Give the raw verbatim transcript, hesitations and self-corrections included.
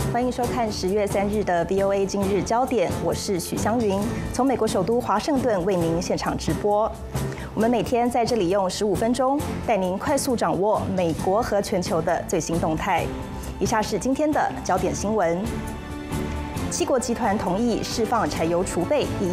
欢迎收看十月三日的 V O A 今日焦点，我是许湘云，从美国首都华盛顿为您现场直播。我们每天在这里用十五分钟，带您快速掌握美国和全球的最新动态。以下是今天的焦点新闻：七国集团同意释放柴油储备。